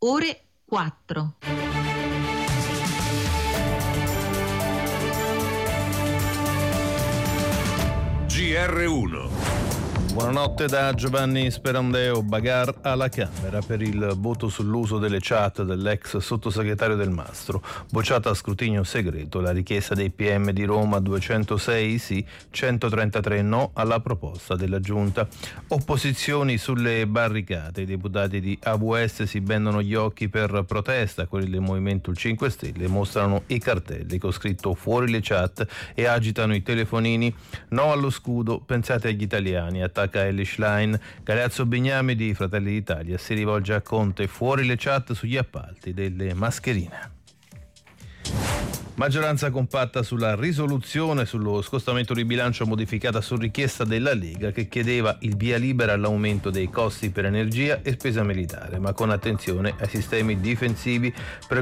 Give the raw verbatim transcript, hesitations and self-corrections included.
ore quattro. G R uno. Buonanotte da Giovanni Sperandeo. Bagar alla Camera per il voto sull'uso delle chat dell'ex sottosegretario Del Mastro. Bocciata a scrutinio segreto la richiesta dei P M di Roma, duecentosei sì, centotrentatré no alla proposta della Giunta. Opposizioni sulle barricate. I deputati di A V S si bendono gli occhi per protesta. Quelli del Movimento cinque Stelle mostrano i cartelli con scritto fuori le chat e agitano i telefonini. No allo scudo, pensate agli italiani. Attacca Elly Schlein. Galeazzo Bignami di Fratelli d'Italia si rivolge a Conte: fuori le chat sugli appalti delle mascherine. Maggioranza compatta sulla risoluzione sullo scostamento di bilancio modificata su richiesta della Lega, che chiedeva il via libera all'aumento dei costi per energia e spesa militare, ma con attenzione ai sistemi difensivi. Per